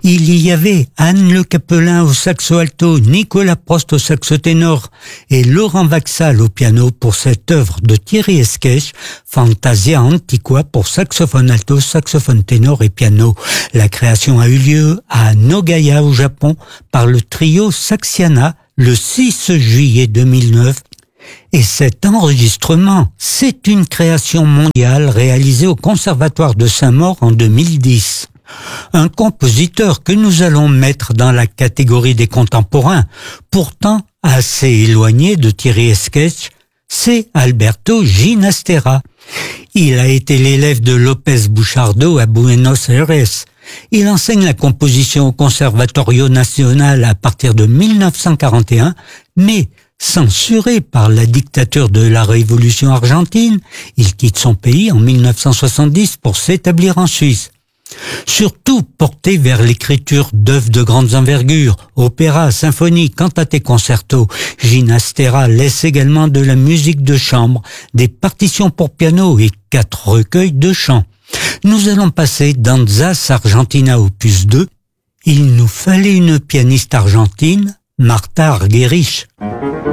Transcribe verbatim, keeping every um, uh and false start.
Il y avait Anne Le Capelin au saxo alto, Nicolas Prost au saxo ténor et Laurent Vaxal au piano pour cette œuvre de Thierry Esquèche, Fantasia Antiqua pour saxophone alto, saxophone ténor et piano. La création a eu lieu à Nogaya au Japon par le trio Saxiana le six juillet deux mille neuf. Et cet enregistrement, c'est une création mondiale réalisée au Conservatoire de Saint-Maur en deux mille dix. Un compositeur que nous allons mettre dans la catégorie des contemporains, pourtant assez éloigné de Thierry Esquèche, c'est Alberto Ginastera. Il a été l'élève de López Buchardo à Buenos Aires. Il enseigne la composition au Conservatorio Nacional à partir de mille neuf cent quarante et un, mais censuré par la dictature de la Révolution argentine, il quitte son pays en mille neuf cent soixante-dix pour s'établir en Suisse. Surtout porté vers l'écriture d'œuvres de grandes envergures, opéras, symphonies, cantates et concertos, Ginastera laisse également de la musique de chambre, des partitions pour piano et quatre recueils de chants. Nous allons passer Danzas Argentina opus deux. Il nous fallait une pianiste argentine, Martha Argerich.